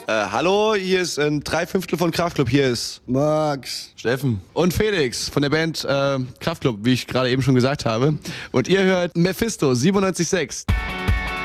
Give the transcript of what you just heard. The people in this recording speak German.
Hallo, hier ist ein Dreiviertel von Kraftklub. Hier ist Max, Steffen und Felix von der Band Kraftklub, wie ich gerade eben schon gesagt habe. Und ihr hört Mephisto 97.6.